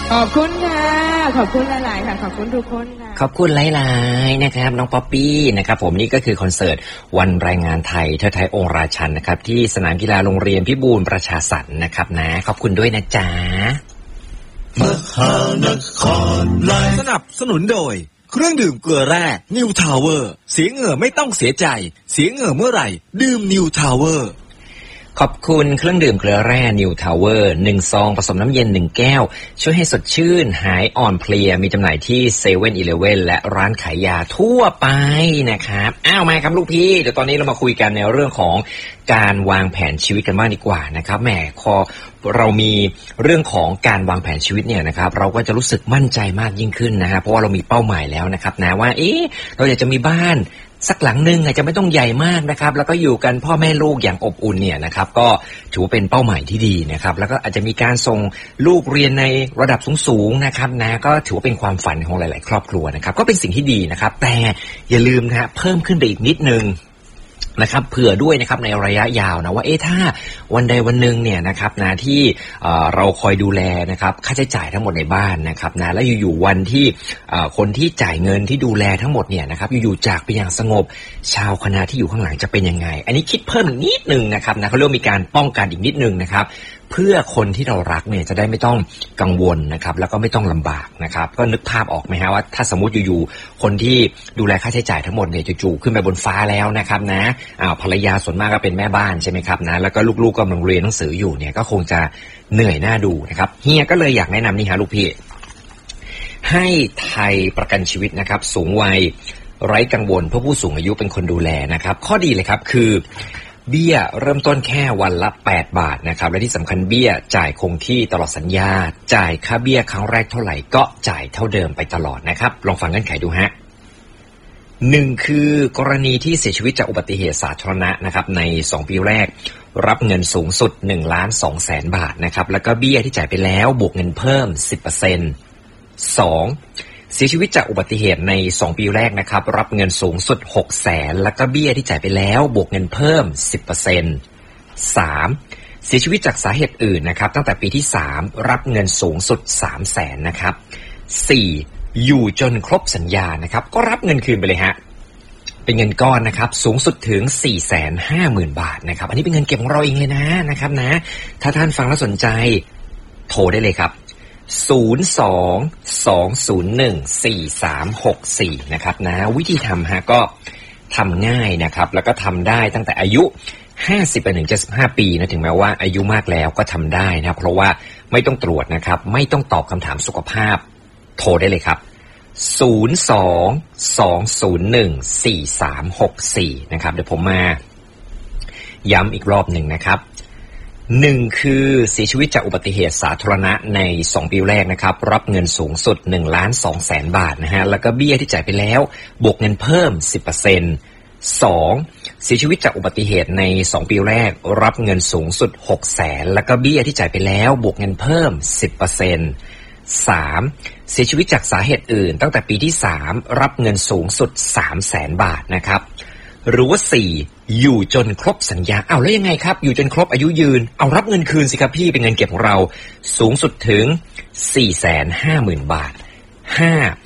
ขอบคุณค่ะขอบคุณหลายๆค่ะขอบคุณทุกคนค่ะขอบคุณหลายๆนะครับน้องป๊อปปี้นะครับผมนี่ก็คือคอนเสิร์ตวันแรงงานไทยเทิดไทยองค์ราชันนะครับที่สนามกีฬาโรงเรียนพิบูลประชาสรรค์นะครับนะขอบคุณด้วยนะจ๊ะมหานครไลฟ์สนับสนุนโดยเครื่องดื่มเกลือแร่นิวทาวเวอร์เสียเหงื่อไม่ต้องเสียใจเสียเหงื่อเมื่อไหร่ดื่มนิวทาวเวอร์ขอบคุณเครื่องดื่มเกลือแร่นิวทาวเวอร์1ซองผสมน้ำเย็น1แก้วช่วยให้สดชื่นหายอ่อนเพลียมีจำหน่ายที่เซเว่นอีเลฟเว่นและร้านขายยาทั่วไปนะครับมาครับลูกพี่เดี๋ยวตอนนี้เรามาคุยกันในเรื่องของการวางแผนชีวิตกันบ้างดีกว่านะครับแหมพอเรามีเรื่องของการวางแผนชีวิตเนี่ยนะครับเราก็จะรู้สึกมั่นใจมากยิ่งขึ้นนะฮะเพราะว่าเรามีเป้าหมายแล้วนะครับนะว่าเราอยากจะมีบ้านสักหลังนึงอาจจะไม่ต้องใหญ่มากนะครับแล้วก็อยู่กันพ่อแม่ลูกอย่างอบอุ่นเนี่ยนะครับก็ถือว่าเป็นเป้าหมายที่ดีนะครับแล้วก็อาจจะมีการส่งลูกเรียนในระดับสูงๆนะครับนะก็ถือว่าเป็นความฝันของหลายๆครอบครัวนะครับก็เป็นสิ่งที่ดีนะครับแต่อย่าลืมนะฮะเพิ่มขึ้นไปอีกนิดนึงนะครับเผื่อด้วยนะครับในระยะยาวนะว่าถ้าวันใดวันหนึ่งเนี่ยนะครับนะที่เราคอยดูแลนะครับค่าใช้จ่ายทั้งหมดในบ้านนะครับนะแล้วอยู่ๆวันที่คนที่จ่ายเงินที่ดูแลทั้งหมดเนี่ยนะครับอยู่ๆจากไปอย่างสงบชาวคณะที่อยู่ข้างหลังจะเป็นยังไงอันนี้คิดเพิ่มอีกนิดนึงนะครับนะเขาเรียกมีการป้องกันอีกนิดนึงนะครับเพื่อคนที่เรารักเนี่ยจะได้ไม่ต้องกังวลนะครับแล้วก็ไม่ต้องลำบากนะครับก็นึกภาพออกไหมฮะว่าถ้าสมมติอยู่ๆคนที่ดูแลค่าใช้จ่ายทั้งหมดเนี่ยจู่ๆขึ้นไปบนฟ้าแล้วนะครับนะภรรยาส่วนมากก็เป็นแม่บ้านใช่ไหมครับนะแล้วก็ลูกๆกำลังเรียนหนังสืออยู่เนี่ยก็คงจะเหนื่อยหน้าดูนะครับเฮียก็เลยอยากแนะนำนี่ฮะลูกพี่ให้ไทยประกันชีวิตนะครับสูงวัยไร้กังวลเพื่อผู้สูงอายุเป็นคนดูแลนะครับข้อดีเลยครับคือเบี้ยเริ่มต้นแค่วันละ8 บาทนะครับและที่สำคัญเบี้ยจ่ายคงที่ตลอดสัญญาจ่ายค่าเบี้ยครั้งแรกเท่าไหร่ก็จ่ายเท่าเดิมไปตลอดนะครับลองฟังเงื่อนไขดูฮะ1คือกรณีที่เสียชีวิตจากอุบัติเหตุสาธารณะนะครับใน2ปีแรกรับเงินสูงสุด 1,200,000 บาทนะครับแล้วก็เบี้ยที่จ่ายไปแล้วบวกเงินเพิ่ม 10% 2เสียชีวิตจากอุบัติเหตุใน2ปีแรกนะครับรับเงินสูงสุด 600,000 แล้วก็เบี้ยที่จ่ายไปแล้วบวกเงินเพิ่ม 10% 3เสียชีวิตจากสาเหตุอื่นนะครับตั้งแต่ปีที่3รับเงินสูงสุด 300,000 นะครับ4อยู่จนครบสัญญานะครับก็รับเงินคืนไปเลยฮะเป็นเงินก้อนนะครับสูงสุดถึง 450,000 บาทนะครับอันนี้เป็นเงินเก็บของเราเองเลยนะครับนะถ้าท่านฟังแล้วสนใจโทรได้เลยครับ02-201-4364นะครับนะวิธีทำฮะก็ทำง่ายนะครับแล้วก็ทำได้ตั้งแต่อายุ50ไปถึง75ปีนะถึงแม้ว่าอายุมากแล้วก็ทำได้นะเพราะว่าไม่ต้องตรวจนะครับไม่ต้องตอบคำถามสุขภาพโทรได้เลยครับ02-201-4364นะครับเดี๋ยวผมมาย้ำอีกรอบหนึ่งนะครับ1คือเสียชีวิตจากอุบัติเหตุสาธารณะใน2ปีแรกนะครับรับเงินสูงสุด 1,200,000 บาทนะฮะแล้วก็เบี้ยที่จ่ายไปแล้วบวกเงินเพิ่ม 10% 2เสียชีวิตจากอุบัติเหตุใน2ปีแรกรับเงินสูงสุด 600,000 แล้วก็เบี้ยที่จ่ายไปแล้วบวกเงินเพิ่ม 10% 3เสียชีวิตจากสาเหตุอื่นตั้งแต่ปีที่3รับเงินสูงสุด 300,000 บาทนะครับหรือว่า4อยู่จนครบสัญญาแล้วยังไงครับอยู่จนครบอายุยืนรับเงินคืนสิครับพี่เป็นเงินเก็บของเราสูงสุดถึง 450,000 บาท